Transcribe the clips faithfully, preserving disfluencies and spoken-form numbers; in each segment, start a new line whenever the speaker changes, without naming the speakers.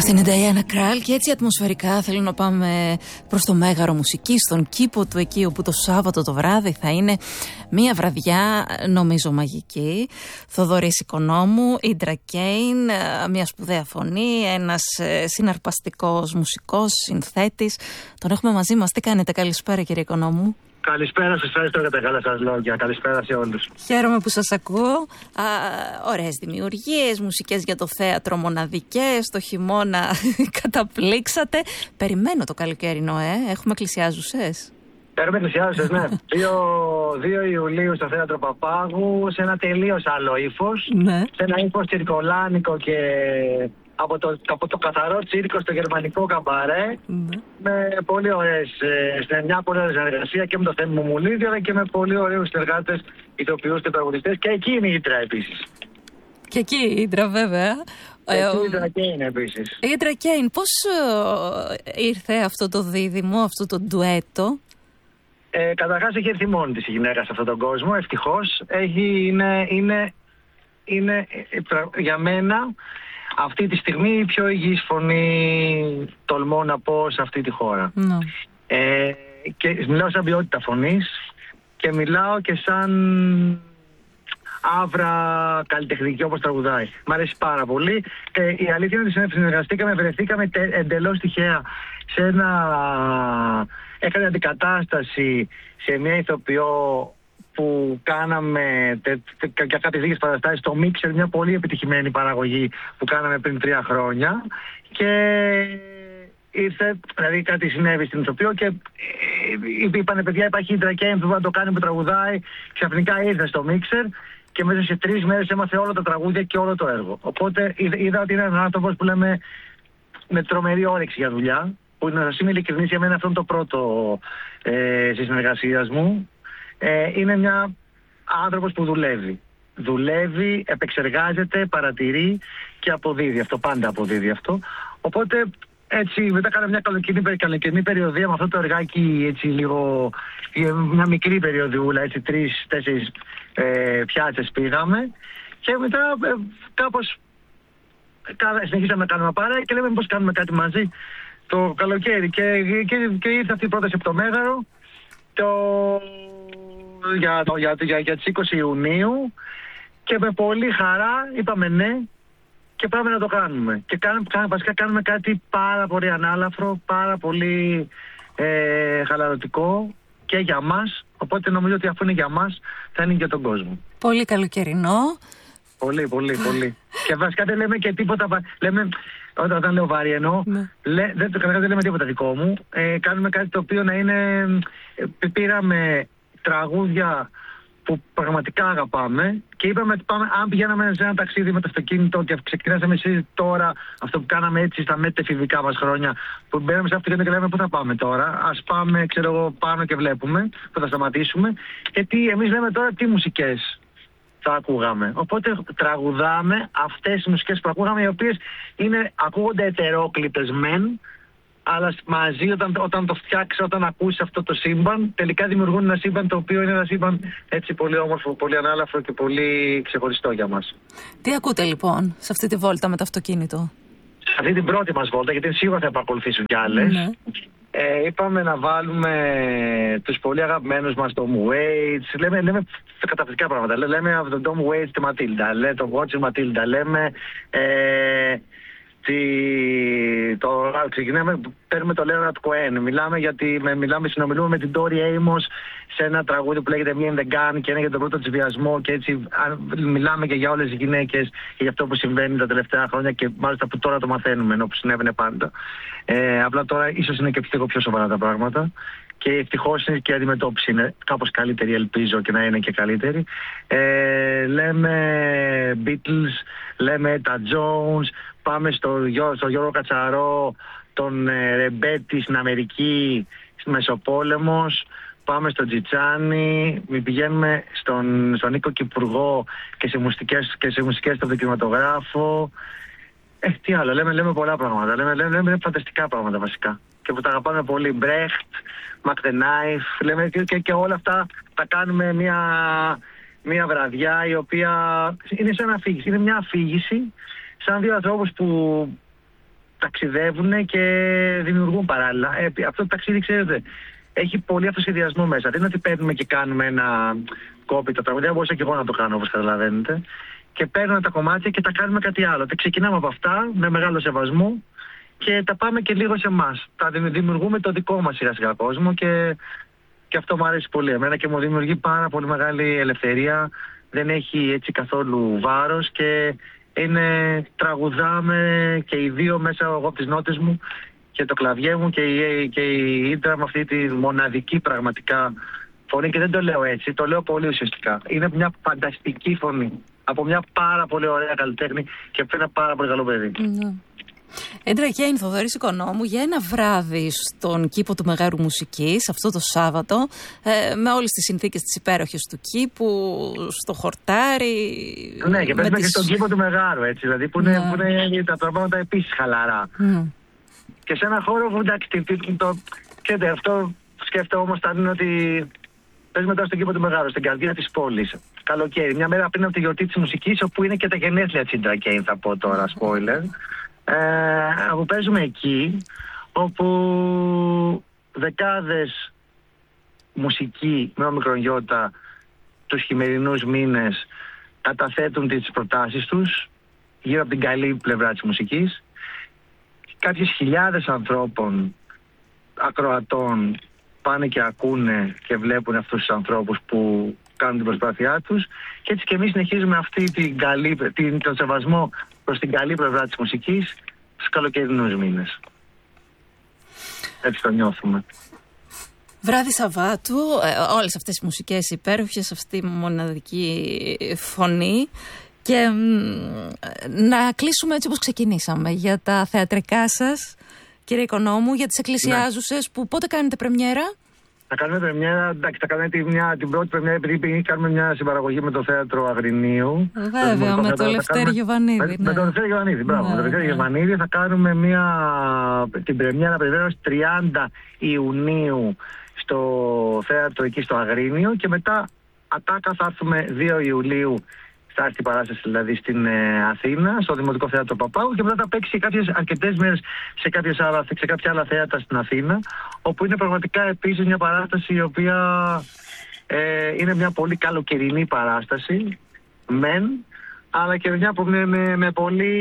Είμαστε η Νταϊάννα Κράλ και έτσι ατμοσφαιρικά θέλω να πάμε προς το Μέγαρο Μουσικής, στον κήπο του, εκεί όπου το Σάββατο το βράδυ θα είναι μια βραδιά νομίζω μαγική. Θοδωρής Οικονόμου, Ίντρα Κέιν, μια σπουδαία φωνή, ένας συναρπαστικός μουσικός, συνθέτης. Τον έχουμε μαζί μας. Τι κάνετε? Καλησπέρα κύριε Οικονόμου.
Καλησπέρα σας, ευχαριστώ για τα καλά σας λόγια. Καλησπέρα σε όλους.
Χαίρομαι που σας ακούω. Α, ωραίες δημιουργίες, μουσικές για το θέατρο μοναδικές, το χειμώνα καταπλήξατε. Περιμένω το καλοκαιρινό, ε. Έχουμε εκκλησιάζουσες.
Έχουμε εκκλησιάζουσες, ναι. δύο Ιουλίου στο θέατρο Παπάγου, σε ένα τελείως άλλο ύφος. Ναι. Σε ένα ύφος τσιρκολάνικο και από το, από το καθαρό τσίρκο στο γερμανικό καμπαρέ. Mm-hmm. Με πολύ ωραίες, σε μια πολύ ωραία συνεργασία και με το Θέμη Μουμουλίδη, αλλά και με πολύ ωραίους συνεργάτες, ηθοποιούς και τραγουδιστές. Και εκεί είναι η Ίντρα επίσης.
Και εκεί η Ίντρα, βέβαια.
Και εκεί η Ίντρα Κέιν επίσης.
Η Ίντρα Κέιν, πώς ε, ήρθε αυτό το δίδυμο, αυτό το ντουέτο?
Ε, καταρχάς έχει έρθει μόνη της η γυναίκα σε αυτόν τον κόσμο, ευτυχώς. Έχει, είναι, είναι, είναι για μένα αυτή τη στιγμή η πιο υγιής φωνή, τολμώ να πω, σε αυτή τη χώρα. No. Ε, και μιλάω σαν ποιότητα φωνής και μιλάω και σαν άβρα καλλιτεχνική όπως τραγουδάει. Μ' αρέσει πάρα πολύ. Ε, η αλήθεια είναι ότι συνεργαστήκαμε, βρεθήκαμε εντελώς τυχαία σε ένα... Έκανε αντικατάσταση σε μια ηθοποιό που κάναμε για κάποιες λίγες παραστάσεις στο Mixer, μια πολύ επιτυχημένη παραγωγή που κάναμε πριν τρία χρόνια, και ήρθε, δηλαδή κάτι συνέβη στην ηθοποιό και είπανε παιδιά υπάρχει η Ίντρα Κέιν που θα το κάνει, που τραγουδάει. Ξαφνικά ήρθε στο Mixer και μέσα σε τρεις μέρες έμαθε όλα τα τραγούδια και όλο το έργο. Οπότε είδα ότι είναι ένας άνθρωπος που λέμε με τρομερή όρεξη για δουλειά, που να σας είμαι ειλικρινής, για μένα αυτό είναι το πρώτο ε, στη συνεργασία μου. Ε, είναι μια άνθρωπος που δουλεύει. Δουλεύει, επεξεργάζεται, παρατηρεί και αποδίδει αυτό, πάντα αποδίδει αυτό. Οπότε έτσι μετά κάναμε μια καλοκαιρινή, καλοκαιρινή περιοδία με αυτό το εργάκι, έτσι λίγο, μια μικρή περιοδιούλα, έτσι τρεις, τέσσερις ε, πιάτσες πήγαμε και μετά ε, κάπως ε, συνεχίσαμε να κάνουμε παρέα και λέμε πώς κάνουμε κάτι μαζί το καλοκαίρι και, και, και ήρθε αυτή η πρόταση από το Μέγαρο το... Για, για, για, για τις είκοσι Ιουνίου και με πολύ χαρά είπαμε ναι και πάμε να το κάνουμε. Και κάνουμε, βασικά κάνουμε κάτι πάρα πολύ ανάλαφρο, πάρα πολύ ε, χαλαρωτικό και για μας. Οπότε νομίζω ότι αφού είναι για μας θα είναι για τον κόσμο.
Πολύ καλοκαιρινό.
Πολύ, πολύ, πολύ. Και βασικά δεν λέμε και τίποτα. Λέμε, όταν, όταν λέω βάρη εννοώ, ναι. λέ, δεν, δεν λέμε τίποτα δικό μου. Ε, κάνουμε κάτι το οποίο να είναι... Ε, πήραμε τραγούδια που πραγματικά αγαπάμε και είπαμε ότι πάμε, αν πηγαίναμε σε ένα ταξίδι με το αυτοκίνητο και ξεκινάσαμε εσείς τώρα αυτό που κάναμε έτσι στα μετεφηβικά μας χρόνια, που μπαίναμε σε αυτοκίνητο και λέμε πού θα πάμε τώρα, ας πάμε ξέρω εγώ πάνω και βλέπουμε που θα σταματήσουμε, γιατί εμείς λέμε τώρα τι μουσικές θα ακούγαμε. Οπότε τραγουδάμε αυτές τις μουσικές που ακούγαμε, οι οποίες είναι, ακούγονται ετερόκλητες μεν, αλλά μαζί όταν, όταν το φτιάξει, όταν ακούσει αυτό το σύμπαν, τελικά δημιουργούν ένα σύμπαν το οποίο είναι ένα σύμπαν έτσι πολύ όμορφο, πολύ ανάλαφρο και πολύ ξεχωριστό για μας.
Τι ακούτε λοιπόν σε αυτή τη βόλτα με το αυτοκίνητο?
Σε αυτή την πρώτη μας βόλτα, γιατί σίγουρα θα επακολουθήσουν κι άλλες. Ναι. Ε, είπαμε να βάλουμε τους πολύ αγαπημένους μας Tom Waits, λέμε, λέμε καταπληκτικά πράγματα, λέμε από τον Tom Waits τη Ματίλντα, λέμε τον Watch Ματίλντα, λέμε... Ε, το, ξεκινάμε, παίρνουμε το Leonard Cohen, μιλάμε γιατί με, μιλάμε, συνομιλούμε με την Tori Amos σε ένα τραγούδι που λέγεται Me and the Gun και είναι για τον πρώτο της βιασμό και έτσι μιλάμε και για όλες τις γυναίκες και για αυτό που συμβαίνει τα τελευταία χρόνια και μάλιστα που τώρα το μαθαίνουμε ενώ που συνέβαινε πάντα. Ε, απλά τώρα ίσως είναι και λίγο πιο σοβαρά τα πράγματα και ευτυχώς και η αντιμετώπιση είναι κάπως καλύτερη, ελπίζω και να είναι και καλύτερη. Ε, λέμε Beatles, λέμε τα Jones, πάμε στο, στο Γιώργο Κατσαρό, τον ε, Ρεμπέτη στην Αμερική, στη Μεσοπόλεμος, πάμε στο Τζιτσάνι, πηγαίνουμε στον, στον Νίκο Κυπουργό και σε μουσικές, και σε μουσικές στο δικηματογράφο. Ε, τι άλλο, λέμε, λέμε πολλά πράγματα, λέμε, λέμε, λέμε φανταστικά πράγματα βασικά και που τα αγαπάμε πολύ. Μπρέχτ, Mac the Knife, λέμε και, και, και όλα αυτά τα κάνουμε μια, μια βραδιά η οποία είναι σαν αφήγηση, είναι μια αφήγηση σαν δύο ανθρώπους που ταξιδεύουν και δημιουργούν παράλληλα. Ε, αυτό το ταξίδι, ξέρετε, έχει πολύ αυτοσχεδιασμό μέσα. Δεν είναι ότι παίρνουμε και κάνουμε ένα κόπι τα τραγούδια. Μπορούσα και εγώ να το κάνω, όπως καταλαβαίνετε. Και παίρνουμε τα κομμάτια και τα κάνουμε κάτι άλλο. Τα ξεκινάμε από αυτά με μεγάλο σεβασμό και τα πάμε και λίγο σε εμάς. Τα δημιουργούμε το δικό μας σιγά σιγά κόσμο και, και αυτό μου αρέσει πολύ. Εμένα και μου δημιουργεί πάρα πολύ μεγάλη ελευθερία. Δεν έχει έτσι καθόλου βάρος και είναι, τραγουδάμε και οι δύο μέσα εγώ από τις νότες μου και το κλαβιέ μου και η, και η Ίντρα με αυτή τη μοναδική πραγματικά φωνή, και δεν το λέω έτσι, το λέω πολύ ουσιαστικά. Είναι μια φανταστική φωνή από μια πάρα πολύ ωραία καλλιτέχνη και από ένα πάρα πολύ καλό παιδί.
Mm-hmm. Ίντρα Κέιν, Θοδωρής Οικονόμου, για ένα βράδυ στον κήπο του Μεγάρου Μουσικής αυτό το Σάββατο, ε, με όλες τις συνθήκες της υπέροχης του κήπου, στο χορτάρι.
Ναι, και παίζουμε
τις...
και στον κήπο του Μεγάρου, έτσι, δηλαδή που είναι, yeah. που είναι τα πράγματα επίσης χαλαρά. Mm. Και σε ένα χώρο που εντάξει, το, ξέρετε, αυτό σκέφτομαι όμως θα είναι ότι παίζουμε τώρα στον κήπο του Μεγάρου, στην καρδιά της πόλης. Καλοκαίρι, μια μέρα πριν από τη γιορτή της μουσικής, όπου είναι και τα γενέθλια της Ίντρα Κέιν, θα πω τώρα, spoiler. Ε, που παίζουμε εκεί, όπου δεκάδες μουσικοί με ομικρογιώτα τους χειμερινούς μήνες καταθέτουν τις προτάσεις τους γύρω από την καλή πλευρά της μουσικής. Κάποιες χιλιάδες ανθρώπων, ακροατών, πάνε και ακούνε και βλέπουν αυτούς τους ανθρώπους που κάνουν την προσπάθειά τους, και έτσι και εμείς συνεχίζουμε αυτή την καλή, την, τον σεβασμό προς την καλή πλευρά της μουσικής στους καλοκαιρινούς μήνες. Έτσι το νιώθουμε.
Βράδυ Σαββάτου, ε, όλες αυτές οι μουσικές υπέροχες, αυτή η μοναδική φωνή. Και μ, να κλείσουμε έτσι όπως ξεκινήσαμε, για τα θεατρικά σας, κύριε Οικονόμου, για τις εκκλησιάζουσες, ναι. που πότε κάνετε πρεμιέρα?
Θα κάνουμε πρεμιέρα, εντάξει, θα κάνουμε την, μια, την πρώτη πρεμιέρα, επειδή κάνουμε μια συμπαραγωγή με το Θέατρο Αγρινίου.
Βέβαια, με το Λευτέρη Γεωβανίδη. Με,
ναι. με το Λευτέρη Γεωβανίδη, μπράβο. Ναι, με το Λευτέρη Γεωβανίδη θα κάνουμε μια, την πρεμιέρα βεβαίως τριάντα Ιουνίου στο θέατρο εκεί στο Αγρίνιο, και μετά ατάκα θα έρθουμε δύο Ιουλίου. Θα έρθει η παράσταση δηλαδή στην ε, Αθήνα, στο Δημοτικό Θέατρο Παπάγου, και μετά θα παίξει κάποιες αρκετές μέρες σε, κάποιες άλλα, σε κάποια άλλα θέατρα στην Αθήνα, όπου είναι πραγματικά επίσης μια παράσταση η οποία ε, είναι μια πολύ καλοκαιρινή παράσταση, μεν, αλλά και μια με, με, με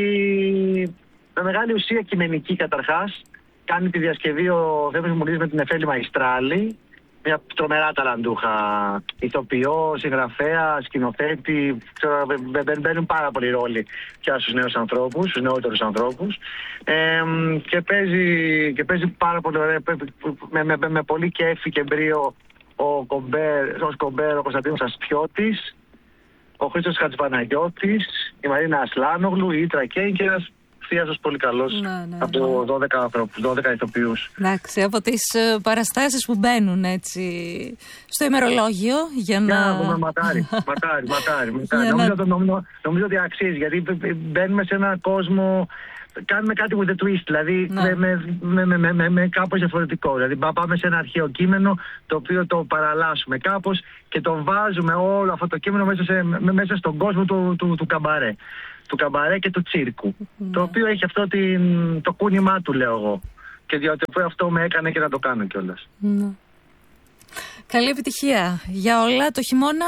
πολύ με μεγάλη ουσία κειμενική καταρχάς. Κάνει τη διασκευή ο Θέμης Μουλής με την Εφέλη Μαϊστράλη, μια τρομερά ταλαντούχα ηθοποιό, συγγραφέα, σκηνοθέτη. Ξέρω, μπαίνουν πάρα πολλοί ρόλοι πια στους νέους ανθρώπους, στους νεότερους ανθρώπους. Ε, και, παίζει, και παίζει πάρα πολύ ωραία, με, με, με, με πολύ κέφι και μπρίο ο Κομπέρ, ο, Κομπέρ, ο Κωνσταντίνος Ασπιώτης, ο Χρήστος Χατζηπαναγιώτης, η Μαρίνα Ασλάνογλου, η Ίντρα Κέιν και ένας θείασος πολύ καλός, ναι, ναι, από ναι. δώδεκα ανθρώπους, δώδεκα ηθοποιούς.
Εντάξει, από τις uh, παραστάσεις που μπαίνουν έτσι στο ημερολόγιο για να...
Yeah, ματάρι, ματάρι, ματάρι. ματάρι. νομίζω, να... νομίζω, νομίζω ότι αξίζει, γιατί μπαίνουμε σε έναν κόσμο, κάνουμε κάτι with a twist, δηλαδή ναι. με, με, με, με, με, με κάπως διαφορετικό. Δηλαδή πάμε σε ένα αρχαίο κείμενο, το οποίο το παραλλάσσουμε κάπως και το βάζουμε όλο αυτό το κείμενο μέσα, σε, μέσα στον κόσμο του, του, του καμπαρέ. του καμπαρέ και του τσίρκου, mm. το οποίο έχει αυτό την, το κούνημά του, λέω εγώ, και διότι αυτό με έκανε και να το κάνω κιόλας. Mm.
Καλή επιτυχία για όλα. Το χειμώνα?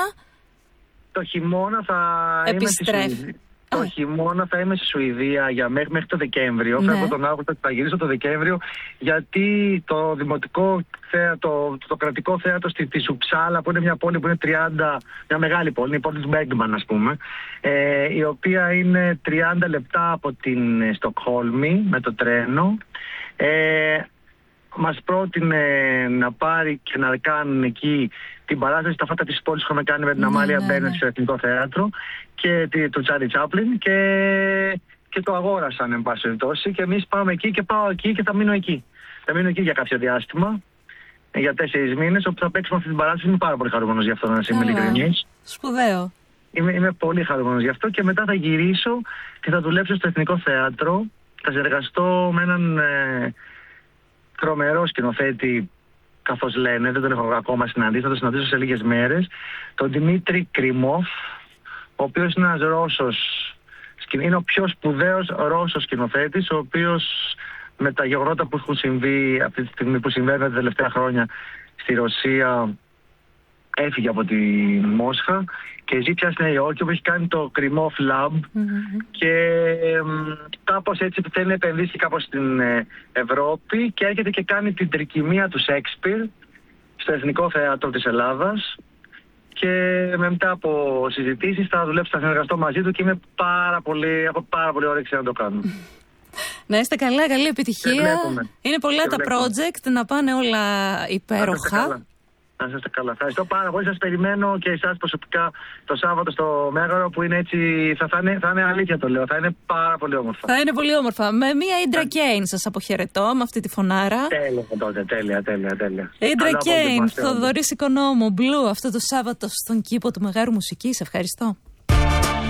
Το χειμώνα θα
Επιστρέφει.
είμαι στη Σουηδία. Το χειμώνα θα είμαι στη Σουηδία για μέχρι, μέχρι το Δεκέμβριο. Ναι. Φεύγω τον Αύγουστο και θα γυρίσω το Δεκέμβριο, γιατί το δημοτικό θέατρο, το, το κρατικό θέατρο στη, στη Σουψάλα, που είναι μια πόλη που είναι τριάντα, μια μεγάλη πόλη, η πόλη του Μπέγκμαν, ας πούμε, ε, η οποία είναι τριάντα λεπτά από την Στοκχόλμη με το τρένο. Ε, μας πρότεινε να πάρει και να κάνουν εκεί την παράσταση στα φάτα της πόλης που είχαμε κάνει με την Αμάλια Μπένετ στο Εθνικό Θέατρο και του Τσάρλι Τσάπλιν, και, και το αγόρασαν εν πάση περιπτώσει, και εμείς πάμε εκεί και πάω εκεί και θα μείνω εκεί. Θα μείνω εκεί για κάποιο διάστημα, για τέσσερις μήνες, όπου θα παίξουμε αυτή την παράσταση. Είμαι πάρα πολύ χαρούμενος γι' αυτό, να είμαι ειλικρινής.
Σπουδαίο.
Είμαι, είμαι πολύ χαρούμενος γι' αυτό, και μετά θα γυρίσω και θα δουλέψω στο Εθνικό Θέατρο. Θα συνεργαστώ με έναν ε, τρομερό σκηνοθέτη, καθώς λένε, δεν τον έχω ακόμα συναντήσει, θα τον συναντήσω σε λίγες μέρες, τον Δημήτρη Κριμόφ, ο οποίος είναι ένας Ρώσος είναι ο πιο σπουδαίος Ρώσος σκηνοθέτης, ο οποίος με τα γεγονότα που έχουν συμβεί αυτή τη στιγμή, που συμβαίνουν τα τελευταία χρόνια στη Ρωσία, έφυγε από τη Μόσχα και ζει πια στη Νέα Υόρκη, που έχει κάνει το Κρυμόφ Lab mm-hmm. και ε, κάπως έτσι θέλει να επενδύσει κάπως στην ε, Ευρώπη και έρχεται και κάνει την τρικυμία του Σέξπιρ στο Εθνικό Θέατρο της Ελλάδας και μετά από συζητήσεις θα δουλέψω, θα συνεργαστώ μαζί του και είμαι πάρα πολύ, έχω πάρα πολύ όρεξη να το κάνω.
Να είστε καλά, καλή επιτυχία. Είναι πολλά τα project, να πάνε όλα υπέροχα.
Να είστε καλά. Ευχαριστώ πάρα πολύ. Σας περιμένω και εσάς προσωπικά το Σάββατο στο Μέγαρο, που είναι έτσι. Θα, θα, είναι, θα είναι αλήθεια, το λέω. Θα είναι πάρα πολύ όμορφα.
Θα είναι πολύ όμορφα. Με μία Indra Kane σας αποχαιρετώ με αυτή τη φωνάρα.
Τέλεια τότε. Τέλεια, τέλεια, τέλεια.
Indra Kane, Θοδωρής Οικονόμου, Blue, αυτό το Σάββατο στον κήπο του Μεγάρου Μουσικής. Ευχαριστώ.